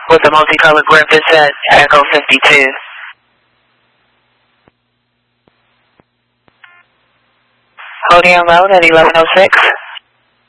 with the multicolored griffins at Echo 52. Holding on mode at 1106.